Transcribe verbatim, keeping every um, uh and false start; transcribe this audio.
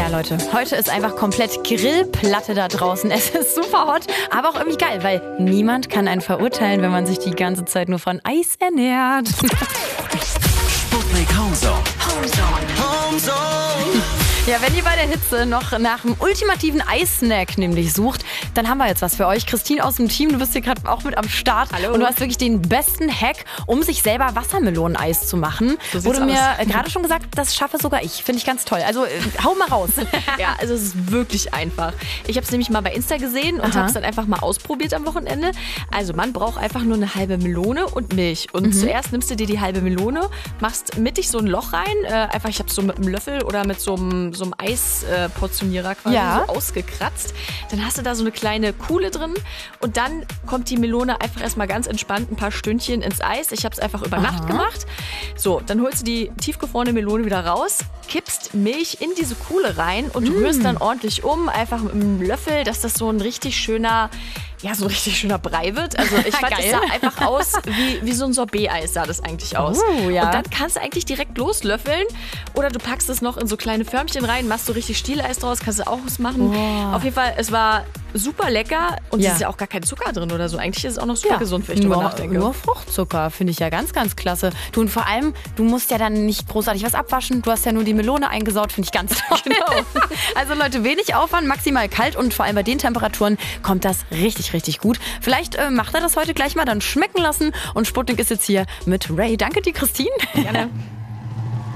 Ja, Leute, heute ist einfach komplett Grillplatte da draußen. Es ist super hot, aber auch irgendwie geil, weil niemand kann einen verurteilen, wenn man sich die ganze Zeit nur von Eis ernährt. Sputnik Homezone. Homezone. Homezone. Ja, wenn ihr bei der Hitze noch nach einem ultimativen Eissnack nämlich sucht, dann haben wir jetzt was für euch. Christine aus dem Team, du bist hier gerade auch mit am Start. Hallo. Und du hast wirklich den besten Hack, um sich selber Wassermeloneneis zu machen. So Wurde sieht's mir aus. äh, gerade schon gesagt, das schaffe sogar ich. Finde ich ganz toll. Also äh, hau mal raus. Ja, also es ist wirklich einfach. Ich habe es nämlich mal bei Insta gesehen und Aha. habe es dann einfach mal ausprobiert am Wochenende. Also man braucht einfach nur eine halbe Melone und Milch. Und zuerst nimmst du dir die halbe Melone, machst mittig so ein Loch rein. Äh, einfach, ich habe es so mit einem Löffel oder mit so einem, so einem Eisportionierer quasi Ja. so ausgekratzt. Dann hast du da so eine kleine Kuhle drin und dann kommt die Melone einfach erstmal ganz entspannt ein paar Stündchen ins Eis. Ich habe es einfach über Nacht Aha. gemacht. So, dann holst du die tiefgefrorene Melone wieder raus, kippst Milch in diese Kuhle rein und rührst dann ordentlich um, einfach mit einem Löffel, dass das so ein richtig schöner, ja, so ein richtig schöner Brei wird. Also ich fand, das Geil. sah einfach aus wie, wie so ein Sorbet-Eis sah das eigentlich aus. Oh, ja. Und dann kannst du eigentlich direkt loslöffeln oder du packst es noch in so kleine Förmchen rein, machst so richtig Stieleis draus, kannst du auch was machen. Oh. Auf jeden Fall, es war super lecker und Ja. es ist ja auch gar kein Zucker drin oder so. Eigentlich ist es auch noch super Ja, gesund, wenn ich drüber nur, nachdenke. nur Fruchtzucker, finde ich ja ganz, ganz klasse. Du, und vor allem, du musst ja dann nicht großartig was abwaschen. Du hast ja nur die Melone eingesaut, finde ich ganz toll. Genau. Also Leute, wenig Aufwand, maximal kalt und vor allem bei den Temperaturen kommt das richtig, richtig gut. Vielleicht äh, macht er das heute gleich mal dann schmecken lassen und Sputnik ist jetzt hier mit Ray. Danke dir, Christine. Gerne.